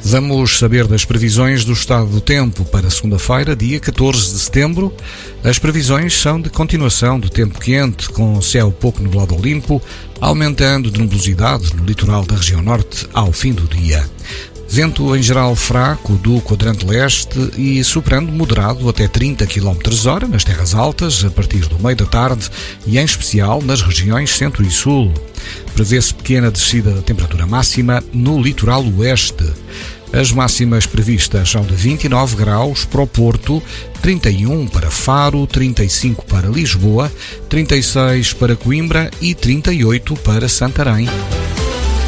Vamos saber das previsões do estado do tempo para segunda-feira, dia 14 de setembro. As previsões são de continuação de tempo quente, com céu pouco nublado ou limpo, aumentando de nebulosidade no litoral da região norte ao fim do dia. Vento em geral fraco do quadrante leste e soprando moderado até 30 km/h nas terras altas a partir do meio da tarde e em especial nas regiões centro e sul. Prevê-se pequena descida da temperatura máxima no litoral oeste. As máximas previstas são de 29 graus para o Porto, 31 para Faro, 35 para Lisboa, 36 para Coimbra e 38 para Santarém.